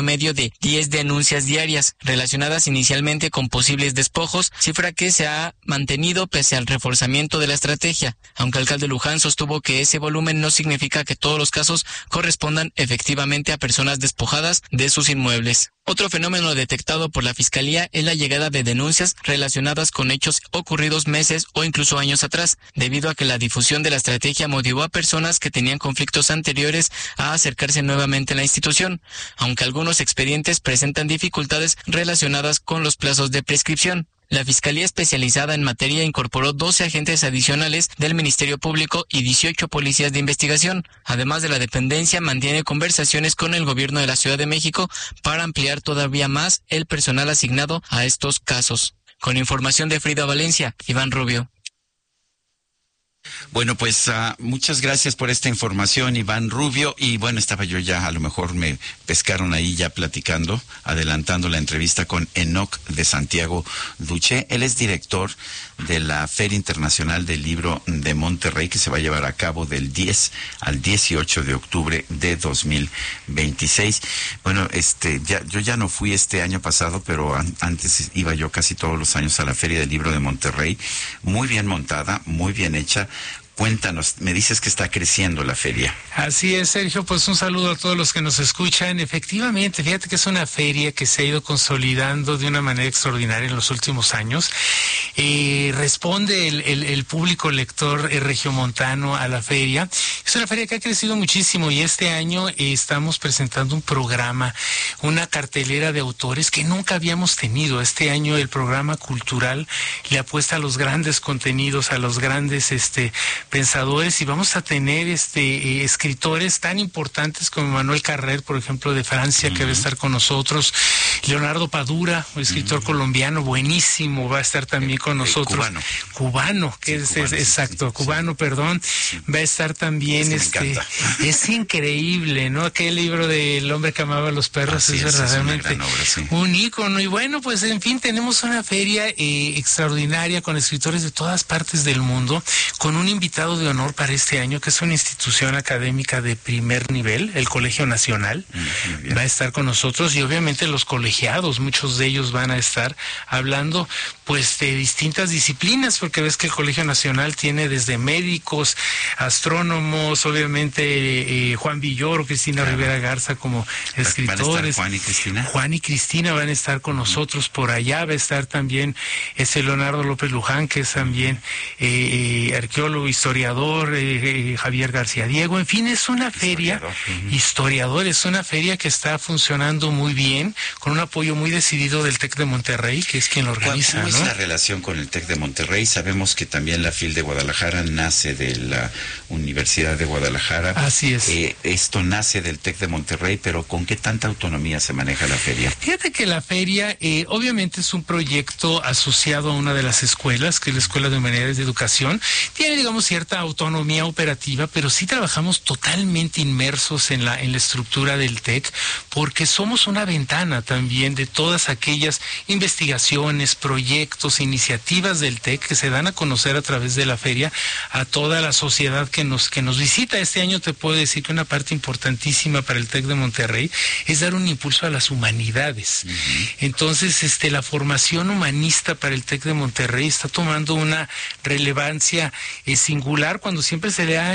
medio de 10 denuncias diarias, relacionadas inicialmente con posibles despojos, cifra que se ha mantenido pese al reforzamiento de la estrategia, aunque el alcalde Luján sostuvo que ese volumen no significa que todos los casos correspondan efectivamente a personas despojadas de sus inmuebles. Otro fenómeno detectado por la Fiscalía es la llegada de denuncias relacionadas con hechos ocurridos meses o incluso años atrás, debido a que la difusión de la estrategia motivó a personas que tenían conflictos anteriores a acercarse nuevamente a la institución, aunque algunos expedientes presentan dificultades relacionadas con los plazos de prescripción. La Fiscalía Especializada en Materia incorporó 12 agentes adicionales del Ministerio Público y 18 policías de investigación. Además de la dependencia, mantiene conversaciones con el gobierno de la Ciudad de México para ampliar todavía más el personal asignado a estos casos. Con información de Frida Valencia, Iván Rubio. Bueno, pues muchas gracias por esta información, Iván Rubio. Y bueno, estaba yo ya, a lo mejor me pescaron ahí ya platicando, adelantando la entrevista con Enoc de Santiago Duché. Él es director de la Feria Internacional del Libro de Monterrey, que se va a llevar a cabo del 10 al 18 de octubre de 2026. Bueno, yo ya no fui este año pasado, pero antes iba yo casi todos los años a la Feria del Libro de Monterrey. Muy bien montada, muy bien hecha. Cuéntanos, me dices que está creciendo la feria. Así es, Sergio, pues un saludo a todos los que nos escuchan. Efectivamente, fíjate que es una feria que se ha ido consolidando de una manera extraordinaria en los últimos años. Responde el público lector regiomontano a la feria. Es una feria que ha crecido muchísimo y este año estamos presentando un programa, una cartelera de autores que nunca habíamos tenido. Este año el programa cultural le apuesta a los grandes contenidos, a los grandes pensadores, y vamos a tener escritores tan importantes como Manuel Carrer, por ejemplo, de Francia, que va a estar con nosotros. Leonardo Padura, un escritor colombiano buenísimo, va a estar también con nosotros. Cubano, perdón. Va a estar también es increíble, ¿no? Aquel libro del hombre que amaba a los perros es verdaderamente un ícono. Y bueno, pues en fin, tenemos una feria extraordinaria con escritores de todas partes del mundo, con un invitado de honor para este año, que es una institución académica de primer nivel, el Colegio Nacional. Va a estar con nosotros, y obviamente los colegiados, muchos de ellos van a estar hablando pues de distintas disciplinas, porque ves que el Colegio Nacional tiene desde médicos, astrónomos, obviamente Juan Villoro, Cristina Rivera Garza como escritores. ¿Van a estar Juan y Cristina van a estar con nosotros por allá. Va a estar también Leonardo López Luján, que es también arqueólogo, historiador, Javier García Diego. En fin, es una feria, historiador, es una feria que está funcionando muy bien, con un apoyo muy decidido del TEC de Monterrey, que es quien lo organiza. ¿Cómo es la relación con el TEC de Monterrey? Sabemos que también la FIL de Guadalajara nace de la Universidad de Guadalajara. Así es. Esto nace del TEC de Monterrey, pero ¿con qué tanta autonomía se maneja la feria? Fíjate que la feria obviamente es un proyecto asociado a una de las escuelas, que es la Escuela de Humanidades de Educación. Tiene, digamos, cierta autonomía operativa, pero sí trabajamos totalmente inmersos en la estructura del TEC, porque somos una ventana también de todas aquellas investigaciones, proyectos, iniciativas del TEC que se dan a conocer a través de la feria a toda la sociedad que nos visita. Este año te puedo decir que una parte importantísima para el TEC de Monterrey es dar un impulso a las humanidades. Entonces, la formación humanista para el TEC de Monterrey está tomando una relevancia singular, cuando siempre se le ha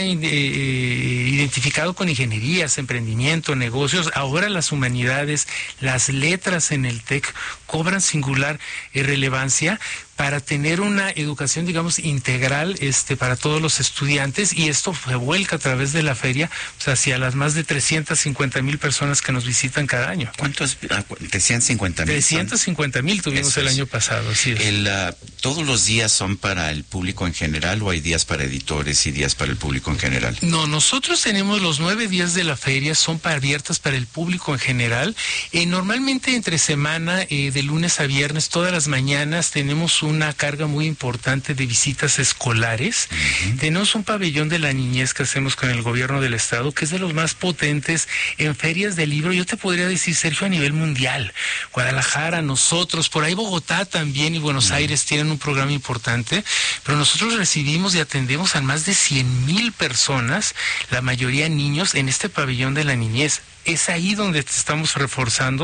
identificado con ingenierías, emprendimiento, negocios. Ahora las humanidades, las letras en el TEC cobran singular relevancia para tener una educación, digamos, integral para todos los estudiantes, y esto se vuelca a través de la feria hacia las más de 350,000 personas que nos visitan cada año. ¿Cuántos? 350,000. 350,000 tuvimos el año pasado, así es. ¿Todos los días son para el público en general, o hay días para editores y días para el público en general? No, nosotros tenemos los 9 días de la feria, son abiertas para el público en general. Normalmente entre semana, de lunes a viernes, todas las mañanas tenemos una carga muy importante de visitas escolares. Tenemos un pabellón de la niñez que hacemos con el gobierno del estado, que es de los más potentes en ferias de libro. Yo te podría decir, Sergio, a nivel mundial. Guadalajara, nosotros, por ahí Bogotá también y Buenos Aires tienen un programa importante, pero nosotros recibimos y atendemos a más de 100,000 personas, la mayoría niños, en este pabellón de la niñez. Es ahí donde te estamos reforzando